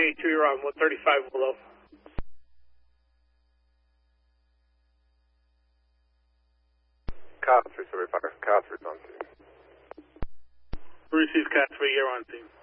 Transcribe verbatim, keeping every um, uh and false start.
eighty-two, you're on one thirty-five below. Cat three seventy-five, Cat three on scene. Receive Cat three, you're on scene.